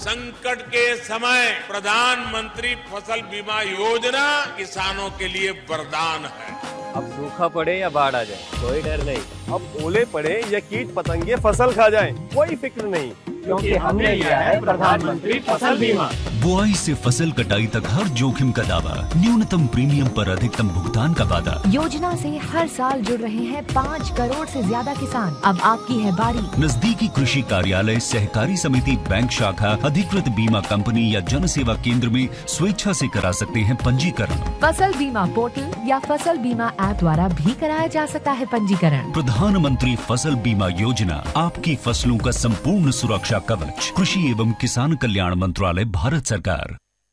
संकट के समय प्रधानमंत्री फसल बीमा योजना किसानों के लिए वरदान है। अब सूखा पड़े या बाढ़ आ जाए कोई डर नहीं। अब ओले पड़े या कीट पतंगे फसल खा जाएं कोई फिक्र नहीं, क्योंकि हमने लिया है प्रधानमंत्री फसल बीमा। बुआई से फसल कटाई तक हर जोखिम का दावा, न्यूनतम प्रीमियम पर अधिकतम भुगतान का वादा। योजना से हर साल जुड़ रहे हैं 5 करोड़ से ज्यादा किसान। अब आपकी है बारी। नजदीकी कृषि कार्यालय, सहकारी समिति, बैंक शाखा, अधिकृत बीमा कंपनी या जन सेवा केंद्र में स्वेच्छा से करा सकते हैं पंजीकरण। फसल बीमा पोर्टल या फसल बीमा ऐप द्वारा भी कराया जा सकता है पंजीकरण। प्रधानमंत्री फसल बीमा योजना, आपकी फसलों का संपूर्ण सुरक्षा कवच। कृषि एवं किसान कल्याण मंत्रालय, भारत सरकार।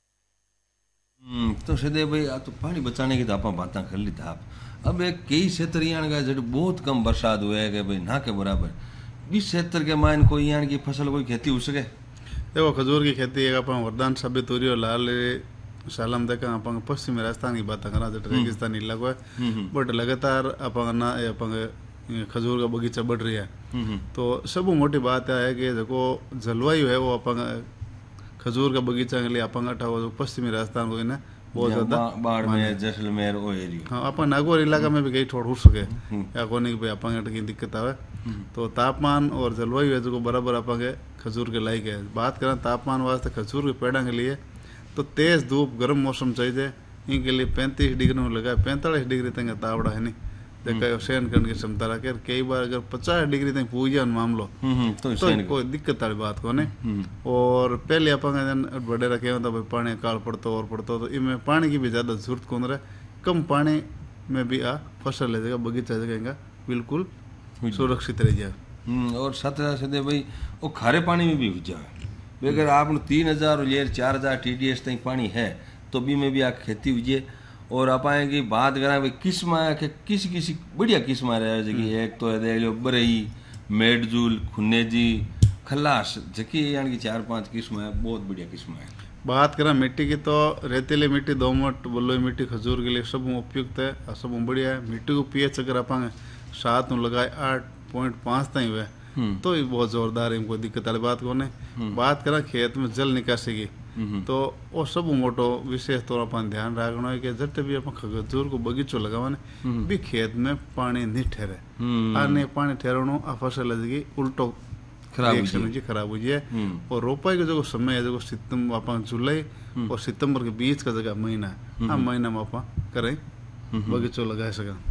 तो सदैव भाई आ तो पानी बचाने की तो आप बातें कर ली था। अब एक कई क्षेत्र यहाँ का जब बहुत कम बरसात हुआ है कि भाई ना के बराबर इस क्षेत्र के मान कोई यहाँ की फसल कोई खेती हो सके। देखो खजूर की खेती एक अपन वरदान साबित हो रही है। लाल सालम देखा अपन पश्चिमी राजस्थान की बात करा जो रेगिस्तानी इलाको है बट लगातार अपन ना खजूर का बगीचा बढ़ रही है। तो सब मोटी बात है कि देखो जलवायु है वो अपन खजूर का बगीचा के लिए अपन अठा वो पश्चिमी राजस्थान को ना बहुत ज्यादा बाड़मेर जैसलमेर वो एरिया। हाँ अपन नागौर इलाका में भी कहीं थोड़ा हो सके या कोई नहीं अपन की दिक्कत आवे। तो तापमान और जलवायु है जो बराबर अपन के खजूर के लायक है। बात करें तापमान वास्ते खजूर के पेड़ा के लिए तो तेज धूप गर्म मौसम चाहिए। इनके लिए 35 डिग्री में लगाए 45 डिग्री तक तावड़ा है नहीं देखा सहन करने की क्षमता रखे। कई बार अगर 50 डिग्री तक पूछ जाए मामलो तो कोई दिक्कत वाली बात को नहीं। और पहले अपन बड़े रखे होता भाई पानी काल पड़तो और पड़तो तो इनमें पानी की भी ज़्यादा जरूरत कौन रहे। कम पानी में भी आ फसल ले जाएगा बगीचा जगह बिल्कुल सुरक्षित रह जाए। और साथ साथ भाई वो खारे पानी में भी हो जाए। अगर आप 3000 लेर 4000 TDS तक पानी है तो भी में भी आ खेती हुई। और आप की बात करें भाई किस्म के किसी बढ़िया किस्म रहे जैसे एक तो है जो बरई, मेडजूल, खुन्नेजी, खलास जकी यानी कि 4-5 किस्म है बहुत बढ़िया किस्म है। बात करें मिट्टी की तो रेतीली मिट्टी, दोमट, बलुई मिट्टी खजूर के लिए सब उपयुक्त है और सब बढ़िया है। मिट्टी को pH अगर आप 7 लगाए 8.5 तक हुए तो ये बहुत जोरदार है, कोई दिक्कत वाली बात को नहीं। बात करें खेत में जल निकासी की तो वो सब मोटो विशेष तौर पर ध्यान रखना है कि जब भी आप खजूर को बगीचो लगावाने भी खेत में पानी नहीं ठहरे। नहीं पानी ठहरानो आ फसल है उल्टो खराब हो जाए। और रोपाई का जो समय है जो सितंबर आप जुलाई और सितंबर के बीच का जगह महीना है आ महीना में आप करें बगीचो लगा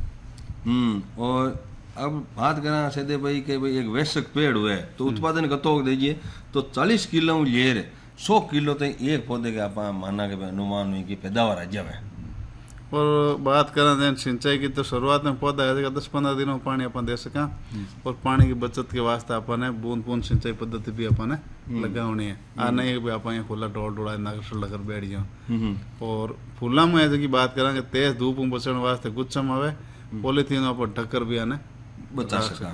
सकें। और अब बात करें सदे भाई के भाई एक वैश्विक पेड़ हुआ है तो उत्पादन कतो दीजिए तो 40 किलो लेर 100 किलो तक एक पौधे के आप माना के अनुमान हुई की पैदावार आ जाए। और बात करें सिंचाई की तो शुरुआत में पौधा है 10-15 दिनों पानी अपन दे सका। और पानी की बचत के वास्ते अपन बूंद सिंचाई पद्धति भी अपन लगानी है। आ नहीं भी अपन खुला डोल डोड़ा नागरशल लगा बैठ जाओ। और फूलों में जो की बात करें तेज धूप में बचने वास्ते गुच्छा में आवे पॉलीथीन पर ढक्कर भी आने बचा सका।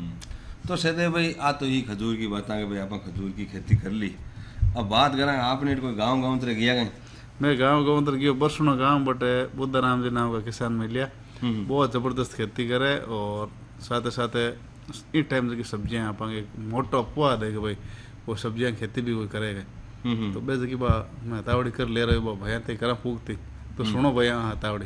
तो सदे भाई आ तो ही खजूर की बात भाई आप खजूर की खेती कर ली। अब बात करें आपने कोई गाँव तरह गया गए। मैं गाँव तरह गयो बरसुना गाँव बटे बुद्धाराम जी नाम का किसान मिल लिया बहुत जबरदस्त खेती करे। और साथ साथ इस टाइम की सब्जियां आप मोटो अपवाद है कि भाई वो सब्जियां खेती भी कोई करेगा। तो बेज की बा मैं हतावड़ी कर ले रहे हो भैया ते करा फूकती तो सुनो भैया हतावड़ी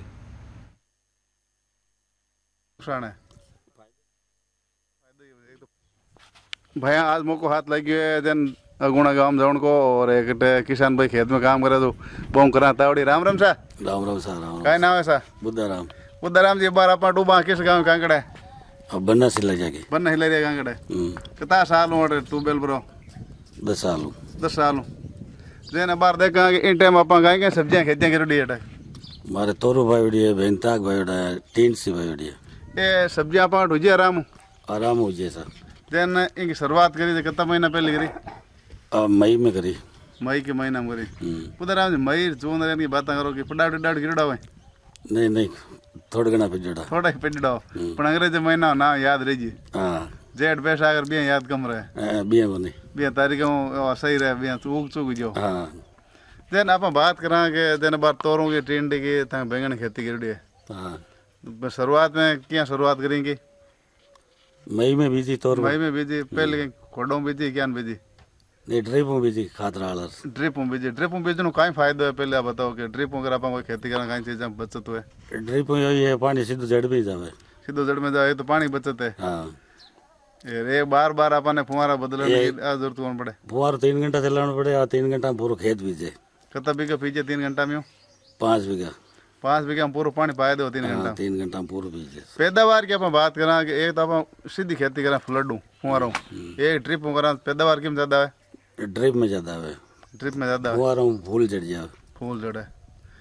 भैया आज मोको हाथ लगी है जन अगुणा गांव जाऊन को। और एक किसान भाई खेत में काम करे तो बोम करा तावड़ी। राम राम सा। राम राम सा। राम काय नाम है सा? बुद्धाराम। बुद्धाराम जी बार अपना डूबा किस गांव कांगड़ा है? अब बन्ना सिला जाके बन्ना हिला रे कांगड़ा कितना साल हो तू बेल ब्रो? 10 साल। 10 साल जेने बार देखा कि इन टाइम अपन गाय के सब्जियां खेतियां कर डी है मारे तोरो भाई उड़ी है बेंताक भाई उड़ा है टीन सी भाई उड़ी है। ये सब्जियां अपन हो जे आराम हो जे सर। जन इनकी शुरुआत करी तो कितना महीना पहले करी? मई में करी। मई के महीना में करी। बुद्धाराम जी मई जून रेन की बात करो कि पडाड़ गिरड़ा हुए? नहीं थोड़ा घना पिजड़ा थोड़ा ही पिजड़ा पर अंग्रेजी महीना ना याद रही। जेठ बैसागर बिया याद कम रहे बिया तारीख सही रहे बिया उग चुग जो। जन आप बात करा के जन बार तोरों की टिंडी की बैंगन खेती करी है। शुरुआत में क्या शुरुआत करेंगे? मई में बीजी तोर मई में बीजी पहले खोडों बीजी क्या बीजी नहीं ड्रिप में बीजी खाद रालर ड्रिप में बीज नु काई फायदो है पहले आप बताओ कि ड्रिप अगर आप कोई खेती करना काई चीज बचत हुए ड्रिप में यही है पानी सीधो जड़ में जावे सीधो जड़ में जाए तो पानी बचत है हाँ ये बार आपने फुहारा बदलने की जरूरत होने पड़े फुहार 3 घंटा चलाना पड़े और 3 घंटा में पूरा खेत बीजे कितना बीघा पीछे 3 घंटा में 5 बीघा 5 बीघा में पूरा पानी पाए दो 3 घंटा 3 घंटा में पूरा बीजे पैदावार की आप बात करा कि एक तो आप सीधी खेती करा फ्लड फुहारों एक ड्रिप में करा पैदावार की ज्यादा है ड्रिप में ज्यादा है ड्रिप में ज्यादा है फुहारों फूल जड़ जाए फूल जड़े